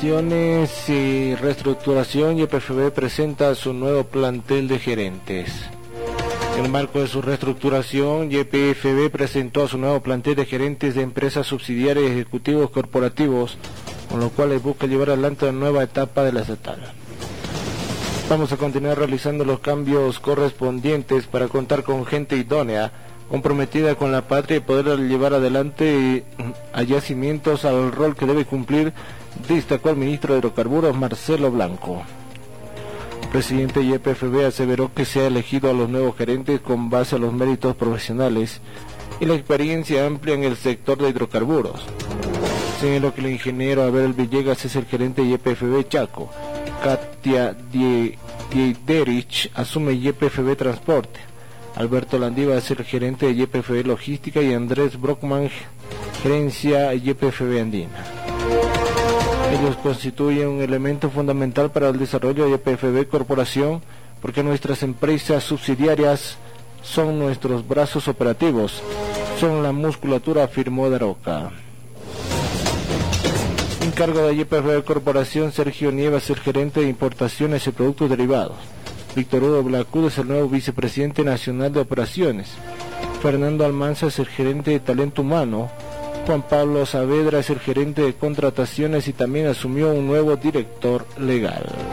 Inversiones y Reestructuración, YPFB presenta su nuevo plantel de gerentes. En el marco de su reestructuración, YPFB presentó su nuevo plantel de gerentes de empresas subsidiarias y ejecutivos corporativos, con lo cual busca llevar adelante una nueva etapa de la estatal. Vamos a continuar realizando los cambios correspondientes para contar con gente idónea, comprometida con la patria y poder llevar adelante a Yacimientos al rol que debe cumplir, destacó el ministro de Hidrocarburos, Marcelo Blanco. El presidente de YPFB aseveró que se ha elegido a los nuevos gerentes con base a los méritos profesionales y la experiencia amplia en el sector de hidrocarburos. Señaló que el ingeniero Abel Villegas es el gerente de YPFB Chaco, Katia Diederich asume YPFB Transporte, Alberto Landiva es el gerente de YPFB Logística y Andrés Brockman, gerencia YPFB Andina. Ellos constituyen un elemento fundamental para el desarrollo de YPFB Corporación, porque nuestras empresas subsidiarias son nuestros brazos operativos, son la musculatura, afirmó Daroca. En cargo de YPFB Corporación, Sergio Nieva es el gerente de importaciones y productos derivados. Víctor Hugo Blacud es el nuevo vicepresidente nacional de operaciones. Fernando Almanza es el gerente de talento humano. Juan Pablo Saavedra es el gerente de contrataciones y también asumió un nuevo director legal.